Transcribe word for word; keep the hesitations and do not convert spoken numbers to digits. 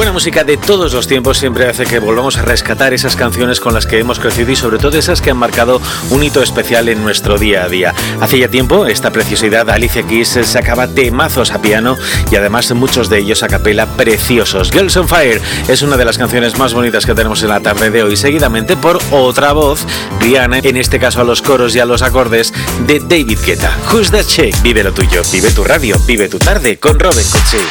buena música de todos los tiempos siempre hace que volvamos a rescatar esas canciones con las que hemos crecido y sobre todo esas que han marcado un hito especial en nuestro día a día. Hace ya tiempo esta preciosidad Alicia Keys sacaba temazos a piano y además muchos de ellos a capela preciosos. Girls on Fire es una de las canciones más bonitas que tenemos en la tarde de hoy, seguidamente por otra voz, Rihanna, en este caso a los coros y a los acordes de David Guetta. Who's That Chick? Vive lo tuyo, vive tu radio, vive tu tarde con Robin Cutsi.